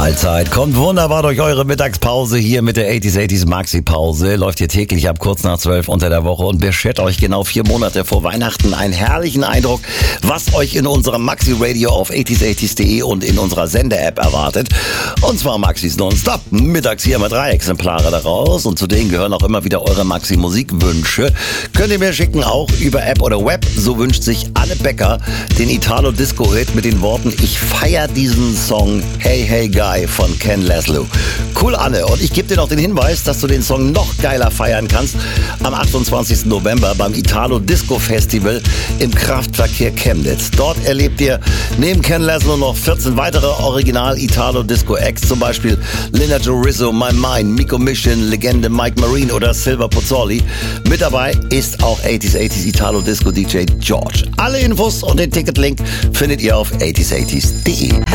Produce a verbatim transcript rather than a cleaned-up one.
Mahlzeit. Kommt wunderbar durch eure Mittagspause hier mit der achtziger achtziger Maxi-Pause. Läuft hier täglich ab kurz nach zwölf unter der Woche und beschert euch genau vier Monate vor Weihnachten einen herrlichen Eindruck, was euch in unserem Maxi-Radio auf achtziger achtziger punkt de und in unserer Sender-App erwartet. Und zwar Maxis Nonstop. Mittags hier immer drei Exemplare daraus und zu denen gehören auch immer wieder eure Maxi-Musikwünsche. Könnt ihr mir schicken, auch über App oder Web. So wünscht sich Anne Becker den Italo-Disco-Hit mit den Worten: Ich feier diesen Song Hey Hey Guy von Ken Laszlo. Cool, Anne. Und ich gebe dir noch den Hinweis, dass du den Song noch geiler feiern kannst am achtundzwanzigsten November beim Italo Disco Festival im Kraftverkehr Chemnitz. Dort erlebt ihr neben Ken Laszlo noch vierzehn weitere Original Italo Disco Acts, zum Beispiel Lina Rizzo, My Mind, Miko Mission, Legende Mike Marine oder Silver Pozzoli. Mit dabei ist auch achtziger achtziger Italo Disco D J George. Alle Infos und den Ticketlink findet ihr auf achtziger achtziger punkt de.